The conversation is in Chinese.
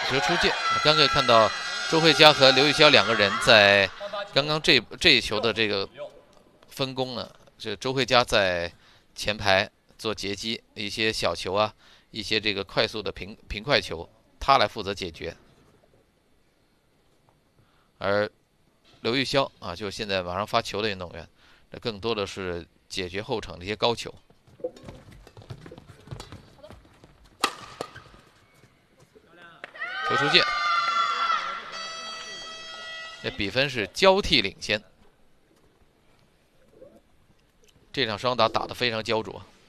球出界。刚可以看到周慧佳和刘玉潇两个人在刚刚这一球的这个分工呢，这周慧佳在前排做截击，一些小球啊，一些这个快速的平快球，他来负责解决。而刘玉潇啊，就是现在网上发球的运动员，这更多的是解决后场的一些高球。球出界，这比分是交替领先。这场双打打得非常焦灼。